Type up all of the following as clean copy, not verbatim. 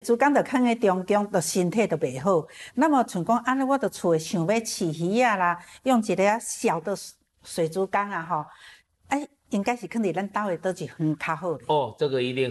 珠缸就放喺中间，就身体就袂好。那么像讲安尼，我就厝想要饲鱼啊啦，用一个小的水族缸啊吼，哎，应该是放伫咱兜的倒一园较好咧。 哦，这个一定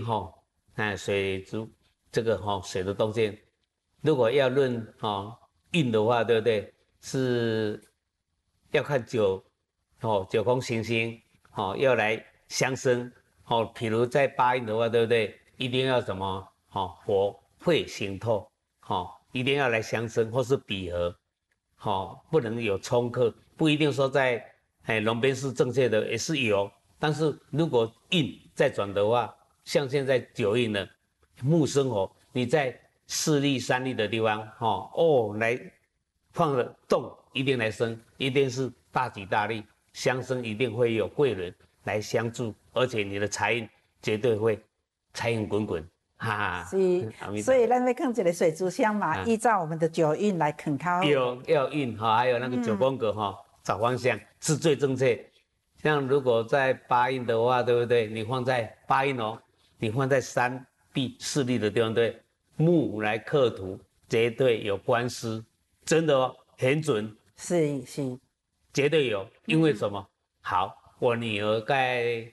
这个水的动静，如果要论运的话，对不对？是要看九宫行星要来相生比如在八运的话，对不对？一定要什么火会行透一定要来相生或是比合不能有冲克，不一定说在龙边是正确的，也是有。但是如果运再转的话，像现在九运了，木生火，你在四立三立的地方来放了动，一定来生，一定是大吉大利，相生一定会有贵人来相助，而且你的财运绝对会财运滚滚。 是，所以咱要放一个水族箱嘛，依照我们的九运来放靠。 要运还有那个九宫格找方向是最正确。像如果在八运的话，对不对？你放在八运你放在三壁四立的地方，对，木来克土，绝对有官司，真的很准。 是， 绝对有，因为什么？好，我女儿在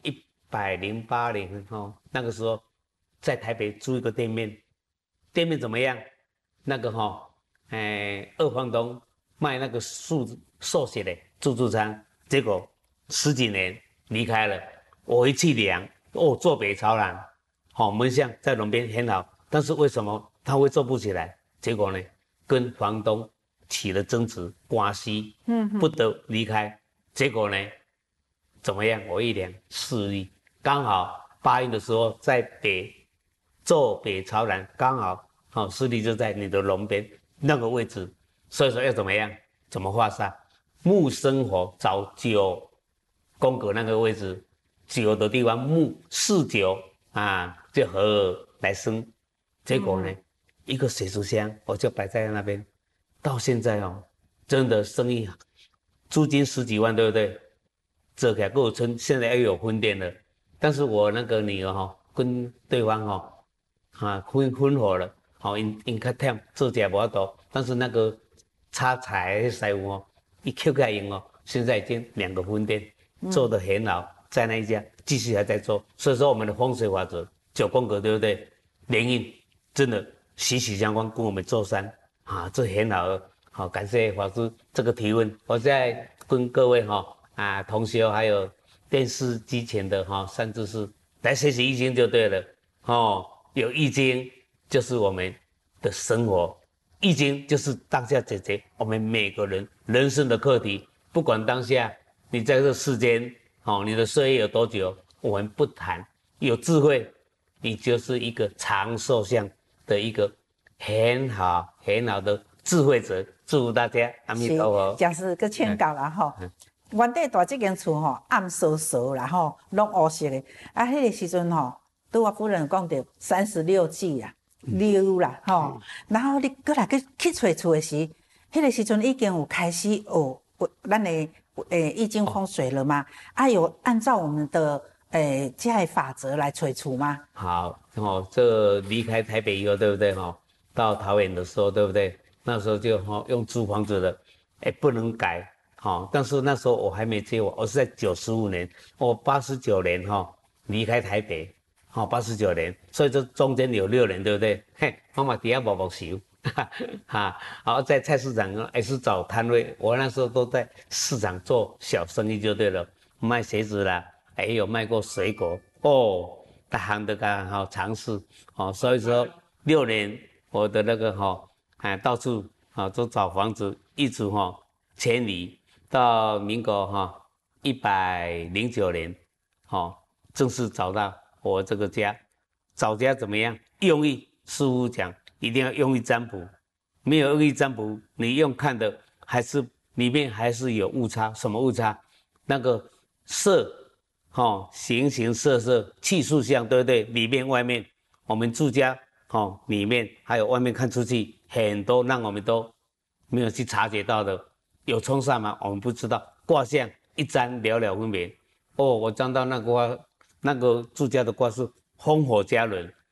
108年那个时候在台北租一个店面，店面怎么样？那个二房东卖那个寿险的自助餐，结果10几年离开了。我一去量，坐北朝南，门向在龙边很好，但是为什么他会做不起来？结果呢，跟房东起了争执关系，不得离开。结果呢，怎么样？我一量4例，刚好八运的时候在坐北朝南，刚好4例就在你的龙边那个位置。所以说要怎么样？怎么化煞？木生火，找9宫格那个位置，9的地方木4、9就合来生。结果呢，一个水族箱我就摆在那边，到现在真的生意租金10几万，对不对？这个够村现在要有分店了，但是我那个女儿跟对方分火了，因较忝做家无法度，但是那个插彩的师傅一 Q 开用现在已经2个分店做得很好，在那一家继续还在做。所以说我们的风水法则9宫格，对不对？联运真的息息相关，跟我们做山这很好。好，感谢法师这个提问。我在跟各位同学还有电视机前的善知识来学习易经就对了有易经就是我们的生活，易经就是当下解决我们每个人人生的课题。不管当下你在这世间你的岁月有多久，我们不谈，有智慧，你就是一个长寿相的一个很好的智慧者。祝福大家，阿弥陀佛。 真是个劝告啦原底大这间厝暗飕飕啦拢乌色的。迄个时阵拄我夫人讲着36季啊，溜啦然后你过来去找厝的时，迄个时阵已经有开始学咱的易经风水了吗？有按照我们的这些法则来找厝吗？ 好这离开台北以后，对不对到桃园的时候，对不对？那时候就用租房子的，不能改但是那时候我还没结婚，我是在95年，我89年离开台北89年，所以这中间有6年，对不对？妈妈底下默默收好，在菜市场也是找摊位，我那时候都在市场做小生意就对了，卖鞋子啦，也有卖过水果大行的刚好尝试所以说6年我的那个到处都找房子，一直迁移到民国109年正式找到我这个家。找家怎么样？用意，师父讲一定要用意占卜，没有用意占卜，你用看的还是里面还是有误差。什么误差？那个色形形色色，气数相，对不对？里面外面，我们住家里面还有外面看出去很多让我们都没有去察觉到的。有冲煞吗？我们不知道。卦象一占了了分明我占到那个住家的卦是风火家人，